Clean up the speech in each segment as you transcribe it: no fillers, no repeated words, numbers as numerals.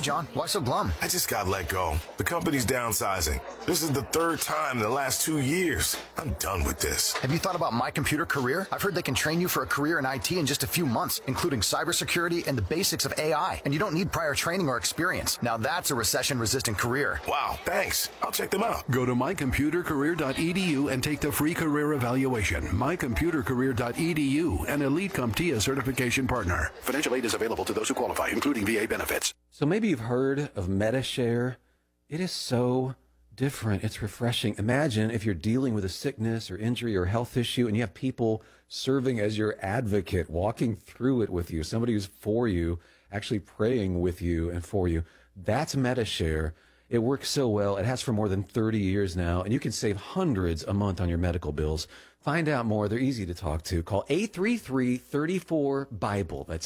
John. Why so glum? I just got let go. The company's downsizing. This is the third time in the last 2 years. I'm done with this. Have you thought about My Computer Career? I've heard they can train you for a career in IT in just a few months, including cybersecurity and the basics of AI. And you don't need prior training or experience. Now that's a recession-resistant career. Wow, thanks. I'll check them out. Go to mycomputercareer.edu and take the free career evaluation. mycomputercareer.edu, an Elite CompTIA certification partner. Financial aid is available to those who qualify, including VA benefits. So maybe you've heard of MediShare. It is so different. It's refreshing. Imagine if you're dealing with a sickness or injury or health issue and you have people serving as your advocate, walking through it with you, somebody who's for you, actually praying with you and for you. That's MediShare. It works so well. It has for more than 30 years now, and you can save hundreds a month on your medical bills. Find out more. They're easy to talk to. Call 833-34-BIBLE. That's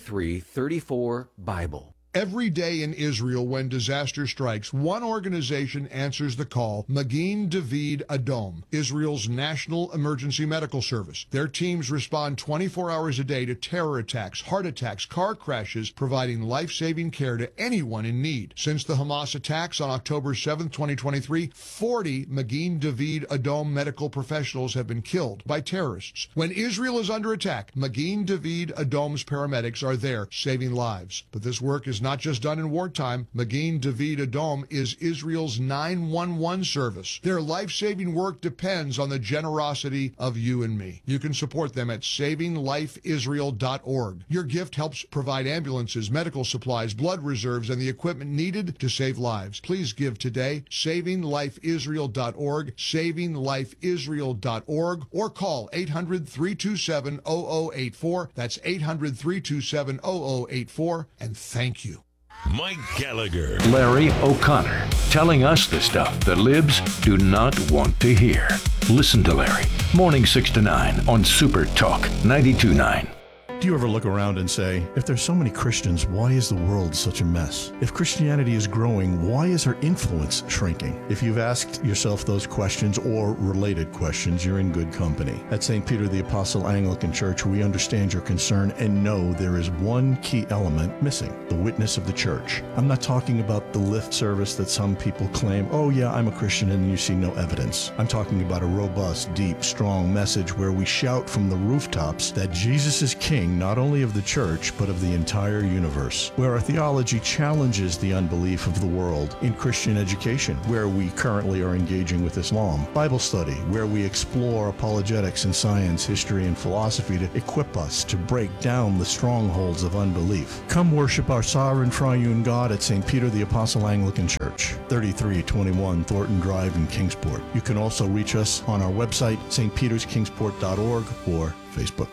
833-34-BIBLE. Every day in Israel, when disaster strikes, one organization answers the call, Magen David Adom, Israel's national emergency medical service. Their teams respond 24 hours a day to terror attacks, heart attacks, car crashes, providing life-saving care to anyone in need. Since the Hamas attacks on October 7, 2023, 40 Magen David Adom medical professionals have been killed by terrorists. When Israel is under attack, Magen David Adom's paramedics are there, saving lives. But this work is not just done in wartime. Magen David Adom is Israel's 911 service. Their life-saving work depends on the generosity of you and me. You can support them at savinglifeisrael.org. Your gift helps provide ambulances, medical supplies, blood reserves, and the equipment needed to save lives. Please give today, savinglifeisrael.org, savinglifeisrael.org, or call 800-327-0084. That's 800-327-0084, and thank you. Mike Gallagher. Larry O'Connor, telling us the stuff the libs do not want to hear. Listen to Larry, morning 6 to 9 on Super Talk 92.9. Do you ever look around and say, if there's so many Christians, why is the world such a mess? If Christianity is growing, why is her influence shrinking? If you've asked yourself those questions or related questions, you're in good company. At St. Peter the Apostle Anglican Church, we understand your concern and know there is one key element missing, the witness of the church. I'm not talking about the lift service that some people claim, oh yeah, I'm a Christian, and you see no evidence. I'm talking about a robust, deep, strong message where we shout from the rooftops that Jesus is King, not only of the church, but of the entire universe, where our theology challenges the unbelief of the world, in Christian education, where we currently are engaging with Islam, Bible study, where we explore apologetics in science, history, and philosophy to equip us to break down the strongholds of unbelief. Come worship our sovereign triune God at St. Peter the Apostle Anglican Church, 3321 Thornton Drive in Kingsport. You can also reach us on our website, stpeterskingsport.org, or Facebook.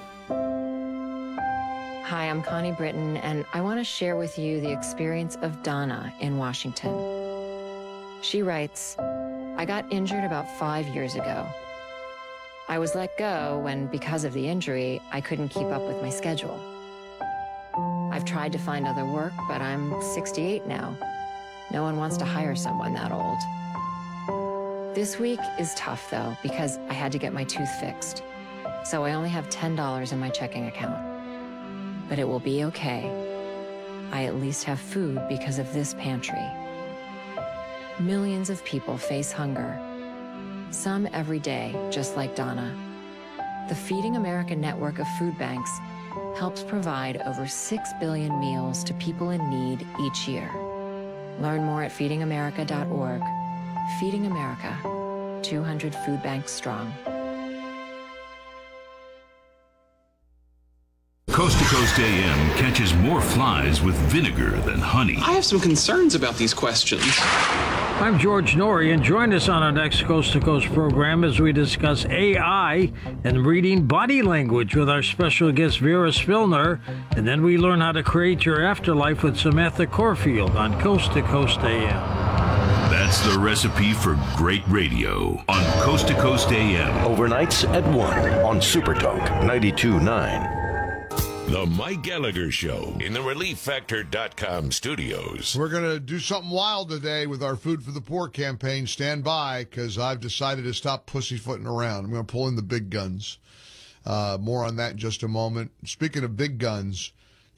Hi, I'm Connie Britton, and I want to share with you the experience of Donna in Washington. She writes, I got injured about 5 years ago. I was let go when, because of the injury, I couldn't keep up with my schedule. I've tried to find other work, but I'm 68 now. No one wants to hire someone that old. This week is tough, though, because I had to get my tooth fixed. So I only have $10 in my checking account. But it will be okay. I at least have food because of this pantry. Millions of people face hunger, some every day, just like Donna. The Feeding America network of food banks helps provide over 6 billion meals to people in need each year. Learn more at feedingamerica.org. Feeding America, 200 food banks strong. Coast to Coast AM catches more flies with vinegar than honey. I have some concerns about these questions. I'm George Norrie, and join us on our next Coast to Coast program as we discuss AI and reading body language with our special guest Vera Spilner, and then we learn how to create your afterlife with Samantha Corfield on Coast to Coast AM. That's the recipe for great radio on Coast to Coast AM. Overnights at 1 on Super Talk 92.9. The Mike Gallagher Show in the ReliefFactor.com studios. We're going to do something wild today with our Food for the Poor campaign. Stand by, because I've decided to stop pussyfooting around. I'm going to pull in the big guns. More on that in just a moment. Speaking of big guns,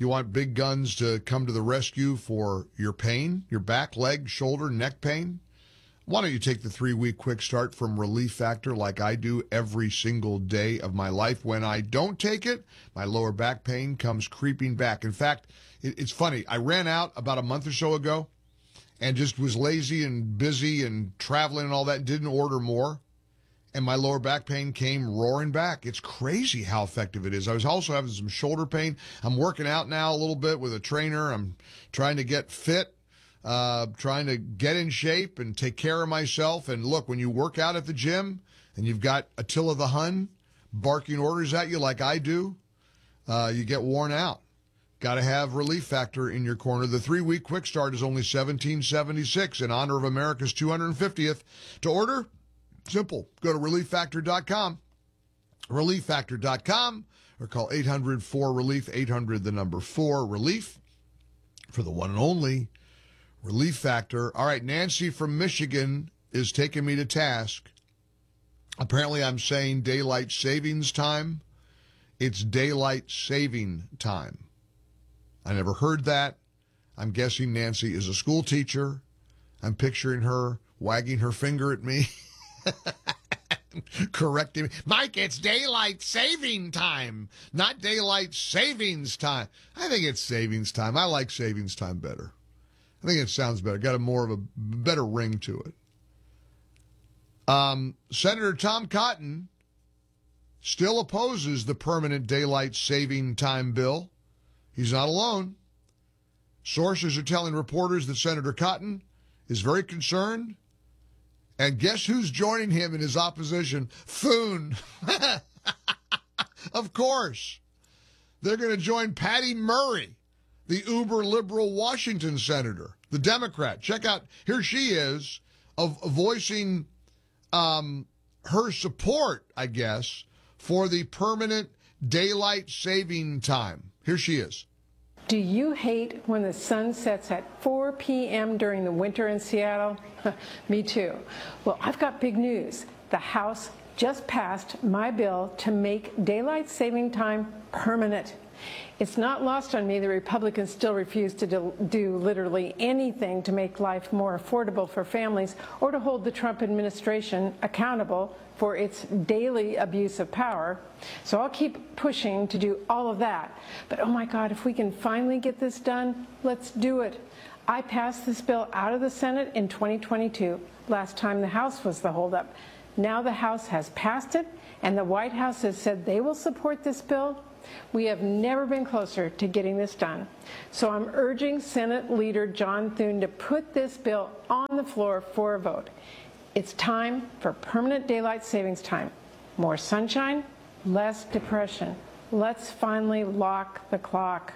You want big guns to come to the rescue for your pain, your back, leg, shoulder, neck pain? Why don't you take the 3-week quick start from Relief Factor like I do every single day of my life? When I don't take it, my lower back pain comes creeping back. In fact, it's funny. I ran out about a month or so ago and just was lazy and busy and traveling and all that, didn't order more. And my lower back pain came roaring back. It's crazy how effective it is. I was also having some shoulder pain. I'm working out now a little bit with a trainer. I'm trying to get fit, trying to get in shape and take care of myself. And look, when you work out at the gym and you've got Attila the Hun barking orders at you like I do, you get worn out. Got to have Relief Factor in your corner. The 3-week quick start is only $17.76 in honor of America's 250th. To order, simple. Go to ReliefFactor.com, ReliefFactor.com, or call 800-4RELIEF, 800 the number 4 relief for the one and only Relief Factor. All right, Nancy from Michigan is taking me to task. Apparently I'm saying daylight savings time. It's daylight saving time. I never heard that. I'm guessing Nancy is a school teacher. I'm picturing her wagging her finger at me. Correcting me. Mike, it's daylight saving time, not daylight savings time. I think it's savings time. I like savings time better. I think it sounds better. Got a more of a better ring to it. Senator Tom Cotton still opposes the permanent daylight saving time bill. He's not alone. Sources are telling reporters that Senator Cotton is very concerned. And guess who's joining him in his opposition? Thune. Of course. They're going to join Patty Murray, the uber-liberal Washington senator, the Democrat. Check out, here she is, of voicing her support, I guess, for the permanent daylight saving time. Here she is. Do you hate when the sun sets at 4 p.m. during the winter in Seattle? Me too. Well, I've got big news. The House just passed my bill to make daylight saving time permanent. It's not lost on me the Republicans still refuse to do literally anything to make life more affordable for families or to hold the Trump administration accountable for its daily abuse of power. So I'll keep pushing to do all of that. But oh my God, if we can finally get this done, let's do it. I passed this bill out of the Senate in 2022. Last time the House was the holdup. Now the House has passed it, and the White House has said they will support this bill. We have never been closer to getting this done. So I'm urging Senate Leader John Thune to put this bill on the floor for a vote. It's time for permanent daylight savings time. More sunshine, less depression. Let's finally lock the clock.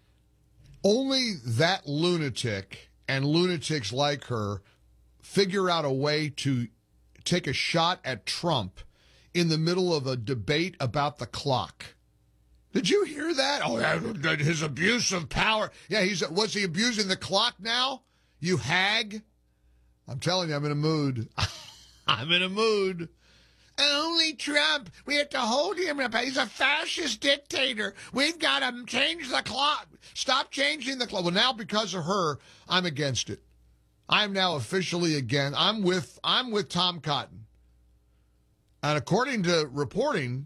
Only that lunatic and lunatics like her figure out a way to take a shot at Trump in the middle of a debate about the clock. Did you hear that? Oh, his abuse of power. Yeah, was he abusing the clock now? You hag. I'm telling you, I'm in a mood. I'm in a mood. Only Trump. We have to hold him up. He's a fascist dictator. We've got to change the clock. Stop changing the clock. Well, now because of her, I'm against it. I'm now officially against. I'm with Tom Cotton. And according to reporting,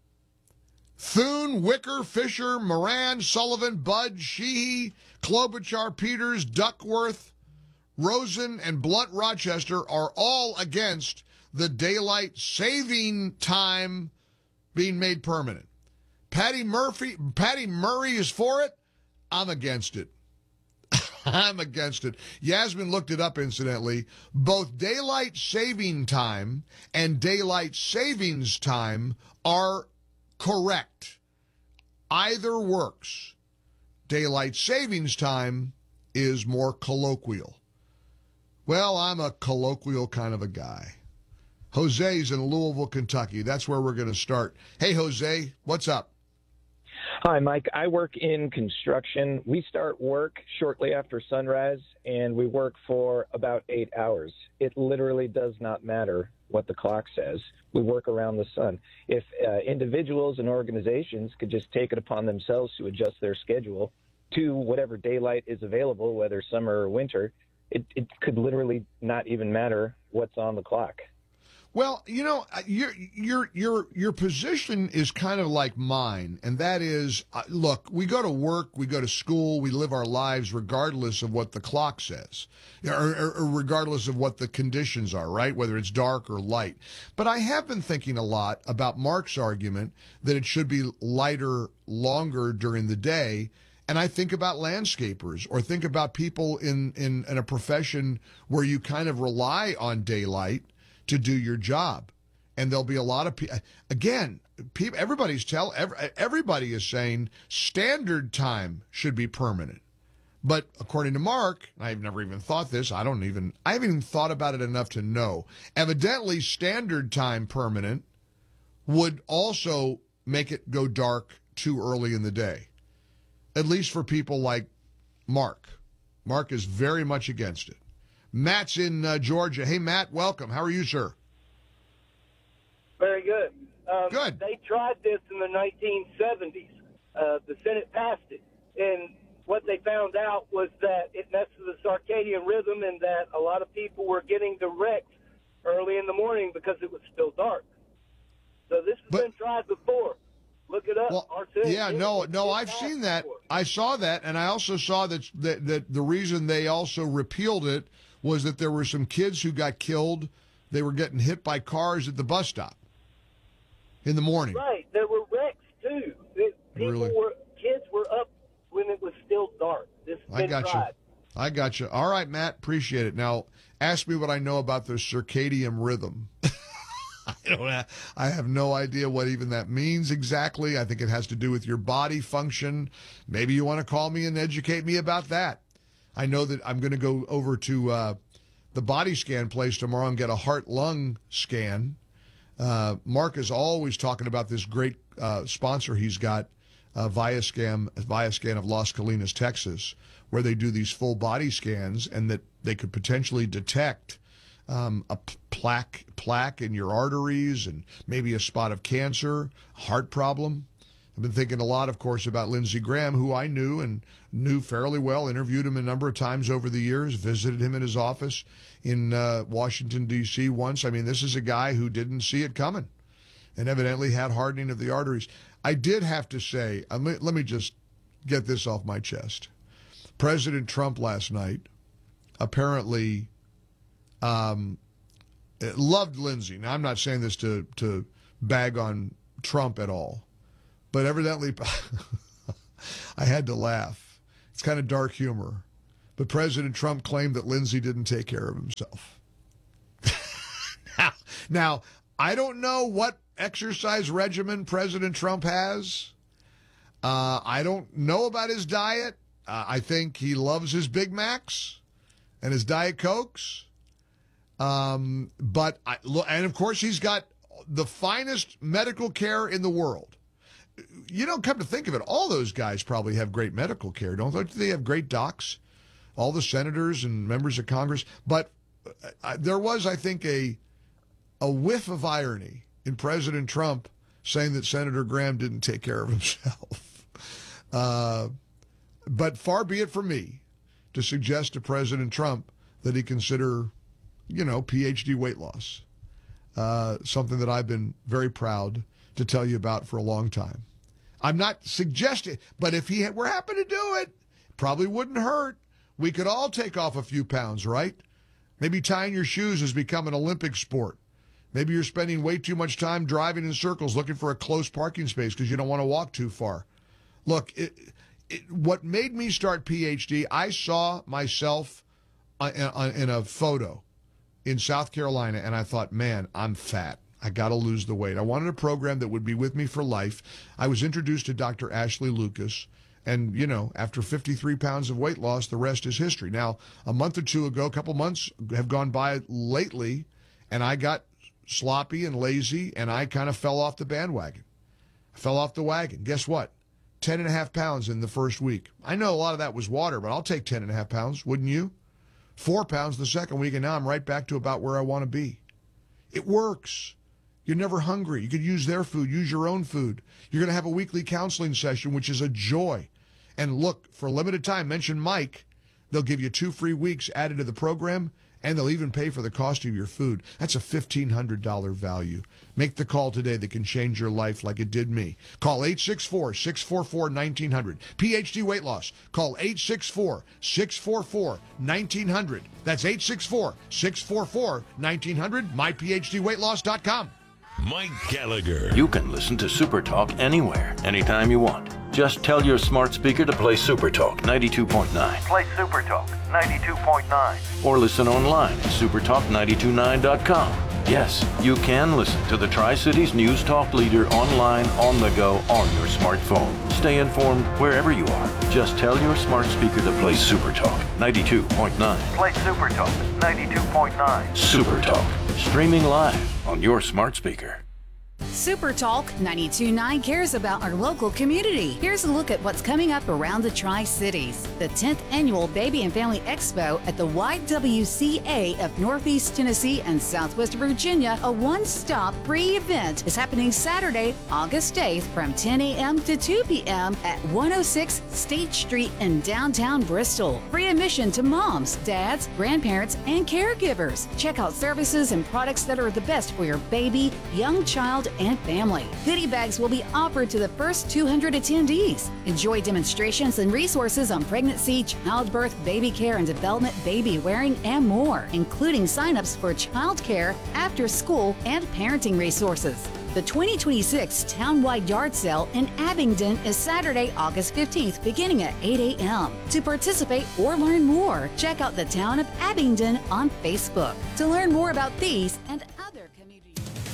Thune, Wicker, Fisher, Moran, Sullivan, Budd, Sheehy, Klobuchar, Peters, Duckworth, Rosen, and Blunt Rochester are all against the daylight saving time being made permanent. Patty Murray is for it. I'm against it. I'm against it. Yasmin looked it up, incidentally. Both daylight saving time and daylight savings time are correct. Either works. Daylight savings time is more colloquial. Well, I'm a colloquial kind of a guy. Jose's in Louisville, Kentucky. That's where we're going to start. Hey, Jose, what's up? Hi, Mike. I work in construction. We start work shortly after sunrise, and we work for about 8 hours. It literally does not matter what the clock says. We work around the sun. If individuals and organizations could just take it upon themselves to adjust their schedule to whatever daylight is available, whether summer or winter, it could literally not even matter what's on the clock. Well, you know, your position is kind of like mine, and that is, look, we go to work, we go to school, we live our lives regardless of what the clock says, or regardless of what the conditions are, right? Whether it's dark or light. But I have been thinking a lot about Mark's argument that it should be lighter longer during the day. And I think about landscapers, or think about people in a profession where you kind of rely on daylight to do your job. And there'll be a lot of people, again, everybody is saying standard time should be permanent. But according to Mark, I've never even thought this, I haven't even thought about it enough to know. Evidently, standard time permanent would also make it go dark too early in the day. At least for people like Mark. Mark is very much against it. Matt's in Georgia. Hey, Matt, welcome. How are you, sir? Very good. Good. They tried this in the 1970s. The Senate passed it. And what they found out was that it messed with the circadian rhythm, and that a lot of people were getting direct early in the morning because it was still dark. So this has been tried before. Look it up. Well, yeah, no, I've seen that. I saw that, and I also saw that the reason they also repealed it was that there were some kids who got killed. They were getting hit by cars at the bus stop in the morning. Right. There were wrecks, too. Kids were up when it was still dark. This has been tried. I got you. All right, Matt, appreciate it. Now, ask me what I know about the circadian rhythm. I have no idea what even that means exactly. I think it has to do with your body function. Maybe you want to call me and educate me about that. I know that I'm going to go over to the body scan place tomorrow and get a heart-lung scan. Mark is always talking about this great sponsor he's got, Viascan of Las Colinas, Texas, where they do these full body scans, and that they could potentially detect a plaque in your arteries and maybe a spot of cancer, heart problem. I've been thinking a lot, of course, about Lindsey Graham, who I knew fairly well, interviewed him a number of times over the years, visited him in his office in Washington, D.C. once. I mean, this is a guy who didn't see it coming and evidently had hardening of the arteries. I did have to say, let me just get this off my chest. President Trump last night apparently loved Lindsey. Now, I'm not saying this to bag on Trump at all, but evidently I had to laugh. It's kind of dark humor. But President Trump claimed that Lindsey didn't take care of himself. Now, I don't know what exercise regimen President Trump has. I don't know about his diet. I think he loves his Big Macs and his Diet Cokes. And of course, he's got the finest medical care in the world. You know, come to think of it, all those guys probably have great medical care, don't they? They have great docs, all the senators and members of Congress. But there was, I think, a whiff of irony in President Trump saying that Senator Graham didn't take care of himself. But far be it from me to suggest to President Trump that he consider, PhD weight loss, something that I've been very proud to tell you about for a long time. I'm not suggesting, but if he were happy to do it, probably wouldn't hurt. We could all take off a few pounds, right? Maybe tying your shoes has become an Olympic sport. Maybe you're spending way too much time driving in circles looking for a close parking space because you don't want to walk too far. Look, what made me start PhD, I saw myself in a photo in South Carolina, and I thought, man, I'm fat. I got to lose the weight. I wanted a program that would be with me for life. I was introduced to Dr. Ashley Lucas, and, after 53 pounds of weight loss, the rest is history. Now, a month or two ago, a couple months have gone by lately, and I got sloppy and lazy, and I kind of fell off the bandwagon. I fell off the wagon. Guess what? 10.5 pounds in the first week. I know a lot of that was water, but I'll take 10.5 pounds, wouldn't you? 4 pounds the second week, and now I'm right back to about where I want to be. It works. You're never hungry. You could use their food, use your own food. You're going to have a weekly counseling session, which is a joy. And look, for a limited time, mention Mike. They'll give you 2 free weeks added to the program, and they'll even pay for the cost of your food. That's a $1,500 value. Make the call today that can change your life like it did me. Call 864-644-1900. PhD Weight Loss. Call 864-644-1900. That's 864-644-1900. MyPhDWeightLoss.com. Mike Gallagher. You can listen to Super Talk anywhere, anytime you want. Just tell your smart speaker to play Super Talk 92.9. Play Super Talk 92.9. Or listen online at supertalk929.com. Yes, you can listen to the Tri-Cities News Talk leader online, on the go, on your smartphone. Stay informed wherever you are. Just tell your smart speaker to play Super Talk 92.9. Play Super Talk 92.9. Super Talk, streaming live on your smart speaker. Super Talk 92.9 cares about our local community. Here's a look at what's coming up around the Tri-Cities. The 10th Annual Baby and Family Expo at the YWCA of Northeast Tennessee and Southwest Virginia, a one-stop free event, is happening Saturday, August 8th from 10 a.m. to 2 p.m. at 106 State Street in downtown Bristol. Free admission to moms, dads, grandparents, and caregivers. Check out services and products that are the best for your baby, young child, and family. Goodie bags will be offered to the first 200 attendees. Enjoy demonstrations and resources on pregnancy, childbirth, baby care and development, baby wearing, and more, including signups for childcare, after school, and parenting resources. The 2026 Townwide Yard Sale in Abingdon is Saturday, August 15th, beginning at 8 a.m. To participate or learn more, check out the Town of Abingdon on Facebook. To learn more about these and other community.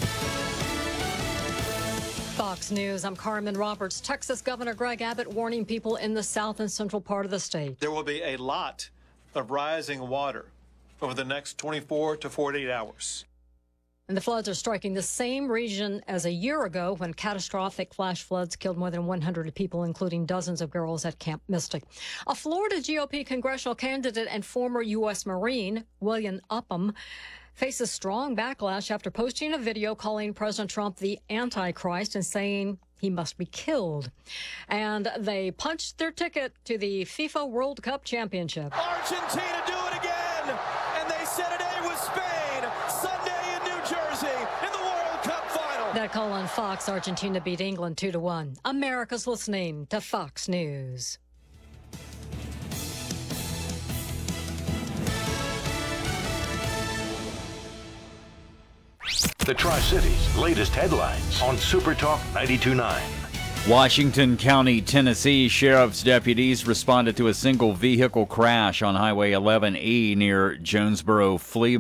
Fox News, I'm Carmen Roberts. Texas Governor Greg Abbott warning people in the south and central part of the state. There will be a lot of rising water over the next 24 to 48 hours. And the floods are striking the same region as a year ago when catastrophic flash floods killed more than 100 people, including dozens of girls at Camp Mystic. A Florida GOP congressional candidate and former U.S. Marine, William Upham, faces strong backlash after posting a video calling President Trump the Antichrist and saying he must be killed. And they punched their ticket to the FIFA World Cup Championship. Argentina do it again, and they said today was Spain, Sunday in New Jersey in the World Cup final. That call on Fox, Argentina beat England 2-1. America's listening to Fox News. The Tri-Cities' latest headlines on Super Talk 92.9. Washington County, Tennessee Sheriff's deputies responded to a single vehicle crash on Highway 11E near Jonesboro Flea